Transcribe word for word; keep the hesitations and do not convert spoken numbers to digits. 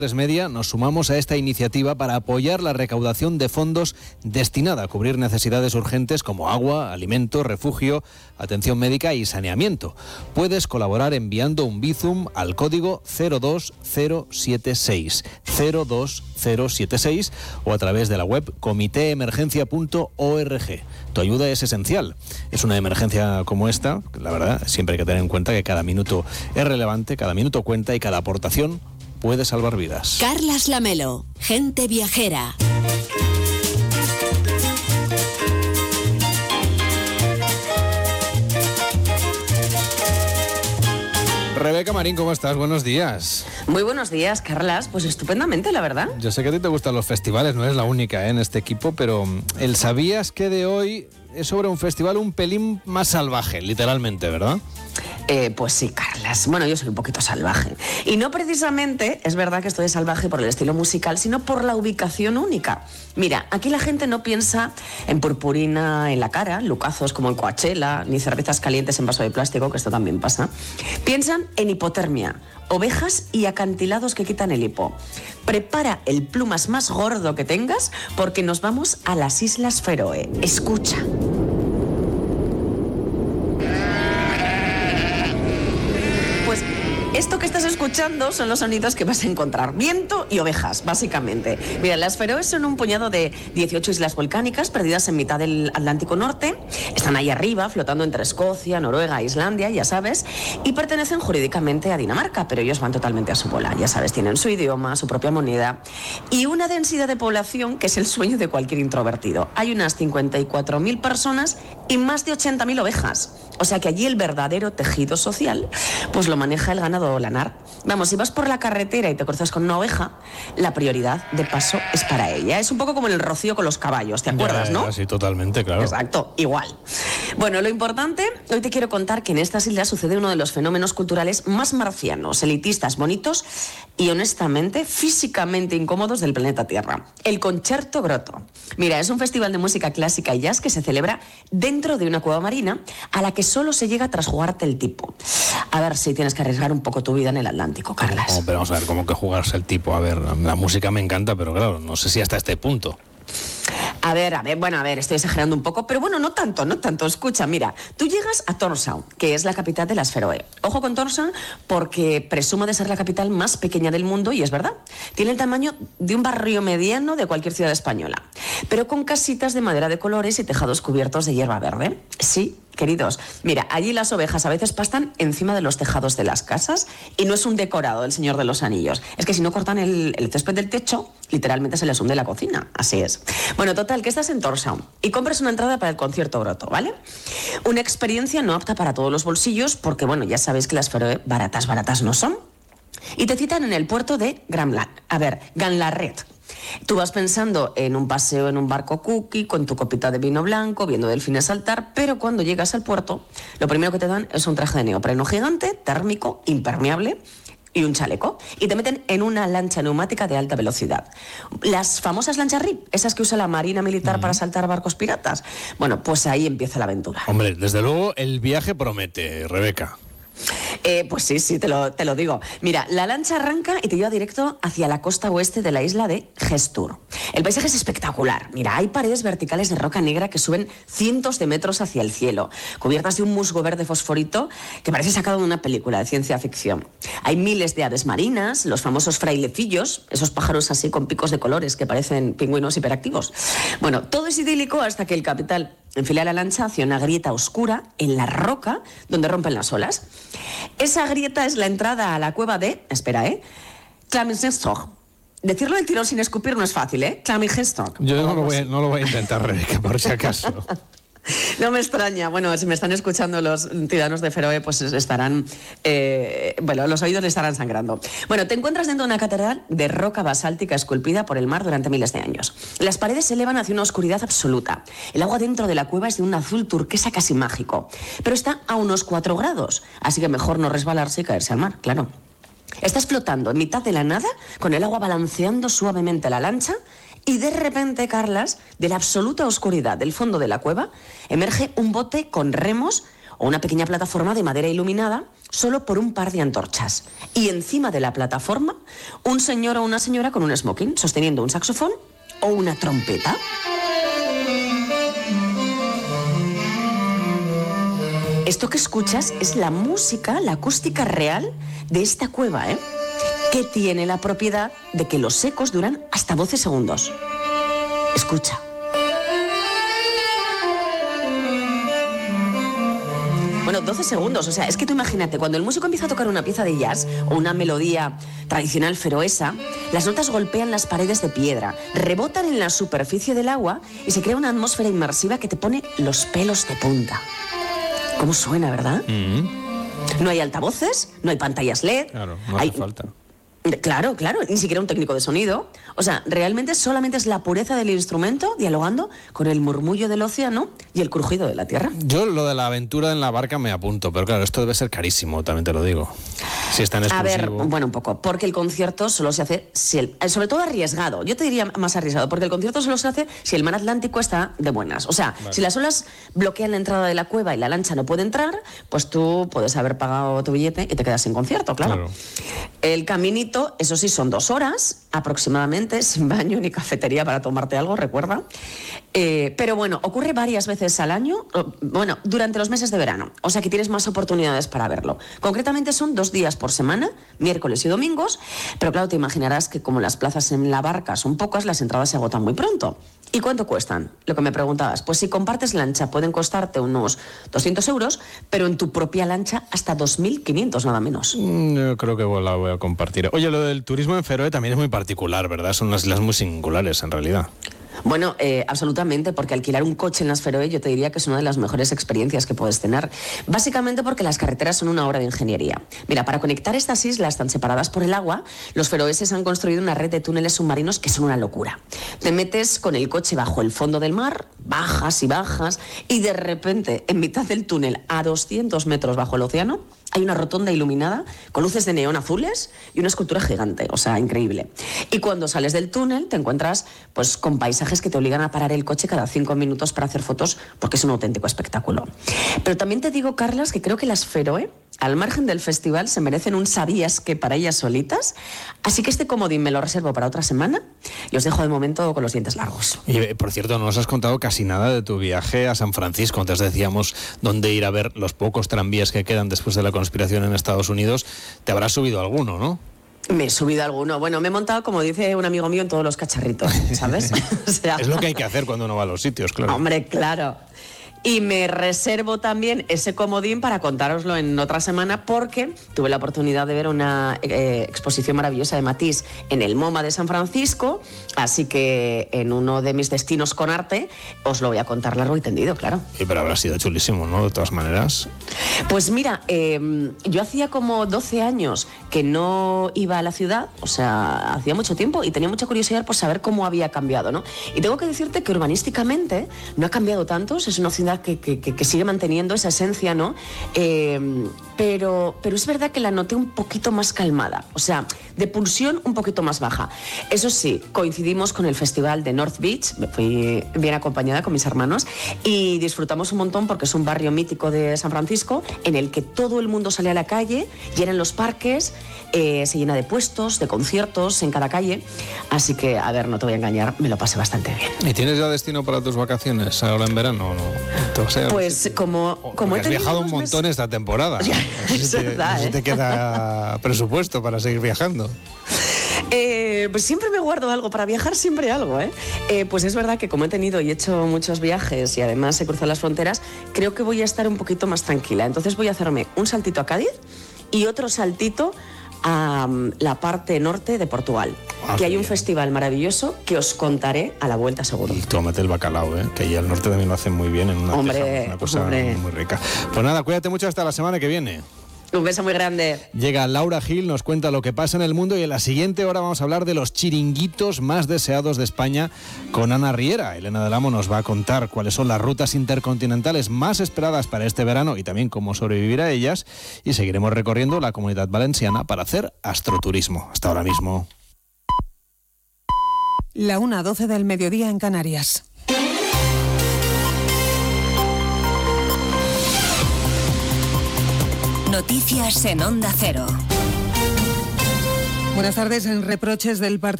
Media nos sumamos a esta iniciativa para apoyar la recaudación de fondos destinada a cubrir necesidades urgentes como agua, alimentos, refugio, atención médica y saneamiento. Puedes colaborar enviando un Bizum al código cero dos cero siete seis, cero dos cero siete seis o a través de la web comité emergencia punto org. Tu ayuda es esencial. Es una emergencia como esta, la verdad, siempre hay que tener en cuenta que cada minuto es relevante, cada minuto cuenta y cada aportación puede salvar vidas. Carlas Lamelo, Gente Viajera. Rebeca Marín, ¿cómo estás? Buenos días. Muy buenos días, Carlas. Pues estupendamente, la verdad. Yo sé que a ti te gustan los festivales, no eres la única, ¿eh? en este equipo, pero el ¿sabías que de hoy es sobre un festival un pelín más salvaje, literalmente, ¿verdad? Eh, pues sí, Carlas. Bueno, yo soy un poquito salvaje. Y no precisamente, es verdad que estoy salvaje por el estilo musical, sino por la ubicación única. Mira, aquí la gente no piensa en purpurina en la cara, lucazos como en Coachella, ni cervezas calientes en vaso de plástico, que esto también pasa. Piensan en hipotermia, ovejas y acantilados que quitan el hipo. Prepara el plumas más gordo que tengas porque nos vamos a las Islas Feroe. Escucha. Esto que estás escuchando son los sonidos que vas a encontrar. Viento y ovejas, básicamente. Mira, las Feroe son un puñado de dieciocho islas volcánicas perdidas en mitad del Atlántico Norte. Están ahí arriba, flotando entre Escocia, Noruega, Islandia, ya sabes, y pertenecen jurídicamente a Dinamarca, pero ellos van totalmente a su bola. Ya sabes, tienen su idioma, su propia moneda y una densidad de población que es el sueño de cualquier introvertido. Hay unas cincuenta y cuatro mil personas y más de ochenta mil ovejas. O sea que allí el verdadero tejido social pues lo maneja el ganado lanar. Vamos, si vas por la carretera y te cruzas con una oveja, la prioridad de paso es para ella. Es un poco como en el Rocío con los caballos, ¿te acuerdas, ya, ya, no? Sí, totalmente, claro. Exacto, igual. Bueno, lo importante, hoy te quiero contar que en estas islas sucede uno de los fenómenos culturales más marcianos, elitistas, bonitos y honestamente físicamente incómodos del planeta Tierra. El Concerto Grotto. Mira, es un festival de música clásica y jazz que se celebra dentro de una cueva marina a la que solo se llega tras jugarte el tipo. A ver si tienes que arriesgar un poco tu vida en el Atlántico, Carlas. No, pero vamos a ver, ¿cómo que jugarse el tipo? A ver, la música me encanta, pero claro, no sé si hasta este punto. A ver, a ver, bueno, a ver, estoy exagerando un poco, pero bueno, no tanto, no tanto. Escucha, mira, tú llegas a Tórshavn, que es la capital de las Feroe. Ojo con Tórshavn porque presumo de ser la capital más pequeña del mundo y es verdad. Tiene el tamaño de un barrio mediano de cualquier ciudad española, pero con casitas de madera de colores y tejados cubiertos de hierba verde. Sí, queridos, mira, allí las ovejas a veces pastan encima de los tejados de las casas y no es un decorado del Señor de los Anillos. Es que si no cortan el, el césped del techo, literalmente se les hunde la cocina. Así es. Bueno, total, que estás en Tórshavn y compras una entrada para el Concierto Grotto, ¿vale? Una experiencia no apta para todos los bolsillos porque, bueno, ya sabéis que las Feroe baratas, baratas no son. Y te citan en el puerto de Granland, a ver, Ganlaret. Tú vas pensando en un paseo en un barco cookie, con tu copita de vino blanco, viendo delfines saltar, pero cuando llegas al puerto, lo primero que te dan es un traje de neopreno gigante, térmico, impermeable y un chaleco. Y te meten en una lancha neumática de alta velocidad. Las famosas lanchas R I P, esas que usa la Marina Militar uh-huh. para saltar barcos piratas. Bueno, pues ahí empieza la aventura. Hombre, desde luego el viaje promete, Rebeca. Eh, pues sí, sí, te lo, te lo digo. Mira, la lancha arranca y te lleva directo hacia la costa oeste de la isla de Gestur. El paisaje es espectacular. Mira, hay paredes verticales de roca negra que suben cientos de metros hacia el cielo, cubiertas de un musgo verde fosforito que parece sacado de una película de ciencia ficción. Hay miles de aves marinas, los famosos frailecillos, esos pájaros así con picos de colores que parecen pingüinos hiperactivos. Bueno, todo es idílico hasta que el capitán enfila la lancha hacia una grieta oscura en la roca donde rompen las olas. Esa grieta es la entrada a la cueva de, espera, ¿eh? Klammingestok. Decirlo del tirón sin escupir no es fácil, ¿eh? Klammingestok. Yo no lo, voy, no lo voy a intentar, Rebeca, por si acaso. No me extraña. Bueno, si me están escuchando los ciudadanos de Feroe, pues estarán... Eh, bueno, los oídos le estarán sangrando. Bueno, te encuentras dentro de una catedral de roca basáltica esculpida por el mar durante miles de años. Las paredes se elevan hacia una oscuridad absoluta. El agua dentro de la cueva es de un azul turquesa casi mágico. Pero está a unos cuatro grados, así que mejor no resbalarse y caerse al mar, claro. Estás flotando en mitad de la nada, con el agua balanceando suavemente la lancha, y de repente, Carlas, de la absoluta oscuridad del fondo de la cueva, emerge un bote con remos o una pequeña plataforma de madera iluminada solo por un par de antorchas. Y encima de la plataforma, un señor o una señora con un smoking, sosteniendo un saxofón o una trompeta. Esto que escuchas es la música, la acústica real de esta cueva, ¿eh? Que tiene la propiedad de que los ecos duran hasta doce segundos. Escucha. Bueno, doce segundos, o sea, es que tú imagínate, cuando el músico empieza a tocar una pieza de jazz o una melodía tradicional feroesa, las notas golpean las paredes de piedra, rebotan en la superficie del agua y se crea una atmósfera inmersiva que te pone los pelos de punta. ¿Cómo suena, verdad? Mm-hmm. No hay altavoces, no hay pantallas L E D. Claro, no hace hay... falta. Claro, claro, ni siquiera un técnico de sonido. O sea, realmente solamente es la pureza del instrumento dialogando con el murmullo del océano y el crujido de la tierra. Yo lo de la aventura en la barca me apunto, pero claro, esto debe ser carísimo, también te lo digo. Si es tan exclusivo. A ver, bueno, un poco, porque el concierto solo se hace, si el, sobre todo arriesgado, yo te diría más arriesgado, porque el concierto solo se hace si el mar Atlántico está de buenas. O sea, vale. Si las olas bloquean la entrada de la cueva y la lancha no puede entrar, pues tú puedes haber pagado tu billete y te quedas sin concierto, claro. claro. El caminito, eso sí, son dos horas aproximadamente, sin baño ni cafetería para tomarte algo, recuerda. Eh, pero bueno, ocurre varias veces al año, bueno, durante los meses de verano, o sea que tienes más oportunidades para verlo. Concretamente son dos días por semana, miércoles y domingos, pero claro, te imaginarás que como las plazas en la barca son pocas, las entradas se agotan muy pronto. ¿Y cuánto cuestan? Lo que me preguntabas. Pues si compartes lancha pueden costarte unos doscientos euros, pero en tu propia lancha hasta dos mil quinientos nada menos. Yo creo que la voy a compartir. Oye, lo del turismo en Feroe también es muy particular, ¿verdad? Son unas islas muy singulares en realidad. Bueno, eh, absolutamente, porque alquilar un coche en las Feroe yo te diría que es una de las mejores experiencias que puedes tener. Básicamente porque las carreteras son una obra de ingeniería. Mira, para conectar estas islas tan separadas por el agua, los feroeses han construido una red de túneles submarinos que son una locura. Te metes con el coche bajo el fondo del mar, bajas y bajas, y de repente, en mitad del túnel, a doscientos metros bajo el océano, hay una rotonda iluminada con luces de neón azules y una escultura gigante, o sea, increíble. Y cuando sales del túnel te encuentras pues con paisajes que te obligan a parar el coche cada cinco minutos para hacer fotos porque es un auténtico espectáculo. Pero también te digo, Carlas, que creo que las Feroe, al margen del festival, se merecen un sabías que para ellas solitas. Así que este comodín me lo reservo para otra semana y os dejo de momento con los dientes largos. Y por cierto, no nos has contado casi nada de tu viaje a San Francisco. Antes decíamos dónde ir a ver los pocos tranvías que quedan después de la conspiración en Estados Unidos. Te habrás subido alguno, ¿no? Me he subido alguno. Bueno, me he montado, como dice un amigo mío, en todos los cacharritos, ¿sabes? O sea... Es lo que hay que hacer cuando uno va a los sitios, claro. Hombre, claro. Y me reservo también ese comodín para contároslo en otra semana porque tuve la oportunidad de ver una eh, exposición maravillosa de Matisse en el MoMA de San Francisco, así que en uno de mis destinos con arte os lo voy a contar largo y tendido, claro. Sí, pero habrá sido chulísimo, ¿no? De todas maneras. Pues mira, eh, yo hacía como doce años que no iba a la ciudad, o sea, hacía mucho tiempo y tenía mucha curiosidad por saber cómo había cambiado, ¿no? Y tengo que decirte que urbanísticamente no ha cambiado tanto, es una ciudad Que, que, que sigue manteniendo esa esencia, ¿no? Eh, pero, pero es verdad que la noté un poquito más calmada, o sea, de pulsión un poquito más baja. Eso sí, coincidimos con el festival de North Beach, me fui bien acompañada con mis hermanos y disfrutamos un montón porque es un barrio mítico de San Francisco en el que todo el mundo sale a la calle, llenan los parques, eh, se llena de puestos, de conciertos en cada calle, así que, a ver, no te voy a engañar, me lo pasé bastante bien. ¿Y tienes ya destino para tus vacaciones ahora en verano o no? Pues como, como has viajado un montón meses... esta temporada. Es no verdad, sé si ¿eh? te queda presupuesto para seguir viajando. Eh, pues siempre me guardo algo, para viajar siempre algo, ¿eh? Eh, pues es verdad que como he tenido y he hecho muchos viajes y además he cruzado las fronteras, creo que voy a estar un poquito más tranquila. Entonces voy a hacerme un saltito a Cádiz y otro saltito a um, la parte norte de Portugal, ah, que hay un bien. festival maravilloso que os contaré a la vuelta seguro. Y tómate el bacalao, ¿eh? Que allí al norte también lo hacen muy bien, en una, hombre, teja, una cosa hombre. muy rica. Pues nada, cuídate mucho hasta la semana que viene. Un beso muy grande. Llega Laura Gil, nos cuenta lo que pasa en el mundo y en la siguiente hora vamos a hablar de los chiringuitos más deseados de España con Ana Riera. Elena del Amo nos va a contar cuáles son las rutas intercontinentales más esperadas para este verano y también cómo sobrevivir a ellas, y seguiremos recorriendo la Comunidad Valenciana para hacer astroturismo. Hasta ahora mismo. La una doce del mediodía en Canarias. Noticias en Onda Cero. Buenas tardes. En reproches del partido